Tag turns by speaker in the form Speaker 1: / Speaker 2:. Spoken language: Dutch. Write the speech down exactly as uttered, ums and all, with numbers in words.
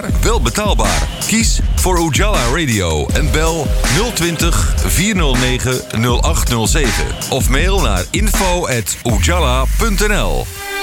Speaker 1: wel betaalbaar. Kies voor Ujala Radio en bel nul twintig, vierhonderdnegen, nul acht nul zeven. Of mail naar info at ujala punt n l.